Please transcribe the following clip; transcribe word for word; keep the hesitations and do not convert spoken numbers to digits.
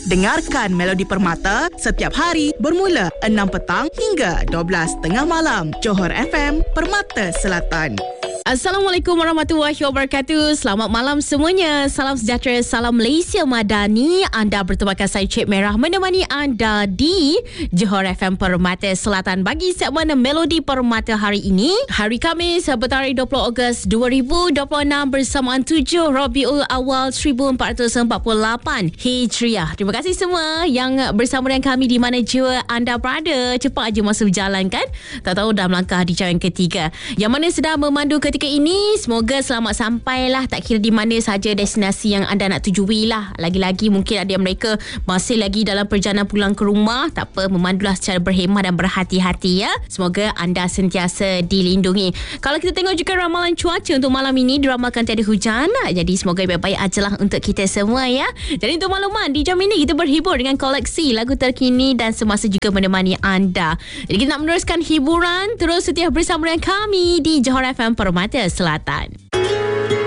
Dengarkan Melodi Permata setiap hari bermula enam petang hingga dua belas tengah malam. Johor F M, Permata Selatan. Assalamualaikum warahmatullahi wabarakatuh. Selamat malam semuanya. Salam sejahtera, salam Malaysia Madani. Anda bertemankan saya Cik Merah menemani anda di Johor F M Permata Selatan bagi segmen Melodi Permata hari ini. Hari Khamis bertarikh dua puluh Ogos dua ribu dua puluh enam bersamaan tujuh Rabiul Awal seribu empat ratus empat puluh lapan Hijriah. Terima kasih semua yang bersama dengan kami di mana jua anda berada. Cepat aja masa berjalan kan? Tak tahu dah melangkah di jam yang ketiga. Yang mana sedang memandu ketika ini, semoga selamat sampailah, tak kira di mana saja destinasi yang anda nak tujui lah. Lagi-lagi mungkin ada mereka masih lagi dalam perjalanan pulang ke rumah. Tak apa, memandulah secara berhemah dan berhati-hati ya. Semoga anda sentiasa dilindungi. Kalau kita tengok juga ramalan cuaca untuk malam ini, diramalkan tiada hujan. Jadi semoga baik-baik ajalah untuk kita semua ya. Jadi untuk makluman, di jam ini kita berhibur dengan koleksi lagu terkini dan semasa juga menemani anda. Jadi kita nak meneruskan hiburan, terus setia bersama dengan kami di Johor F M Permata Selatan.